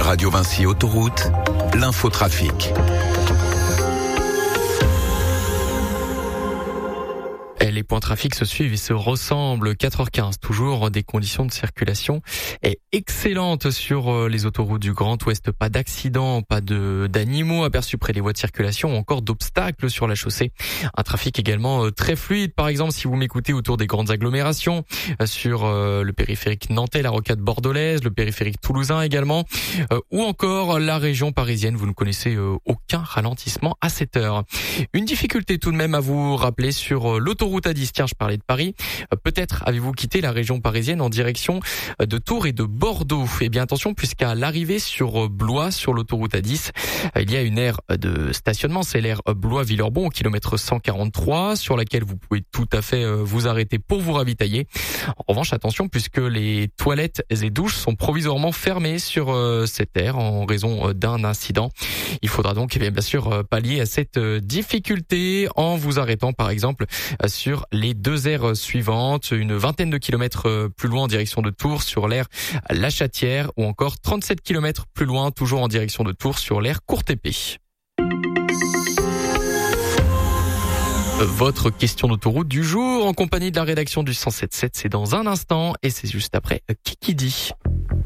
Radio Vinci Autoroute, l'infotrafic. Les points trafic se suivent et se ressemblent. 4h15, toujours des conditions de circulation excellentes sur les autoroutes du Grand Ouest. Pas d'accidents, pas d'animaux aperçus près des voies de circulation, encore d'obstacles sur la chaussée. Un trafic également très fluide. Par exemple, si vous m'écoutez autour des grandes agglomérations, sur le périphérique nantais, la rocade bordelaise, le périphérique toulousain également, ou encore la région parisienne, vous ne connaissez aucun ralentissement à cette heure. Une difficulté tout de même à vous rappeler sur l'autoroute A10, tiens, je parlais de Paris. Peut-être avez-vous quitté la région parisienne en direction de Tours et de Bordeaux. Eh bien attention, puisqu'à l'arrivée sur Blois, sur l'autoroute A10, il y a une aire de stationnement, c'est l'aire Blois-Villerbon au kilomètre 143, sur laquelle vous pouvez tout à fait vous arrêter pour vous ravitailler. En revanche, attention, puisque les toilettes et douches sont provisoirement fermées sur cette aire en raison d'un incident. Il faudra donc bien sûr pallier à cette difficulté en vous arrêtant par exemple sur les deux aires suivantes, une vingtaine de kilomètres plus loin en direction de Tours sur l'aire La Chatière, ou encore 37 kilomètres plus loin toujours en direction de Tours sur l'aire Courtépée. Votre question d'autoroute du jour en compagnie de la rédaction du 107.7, c'est dans un instant et c'est juste après Kikidi.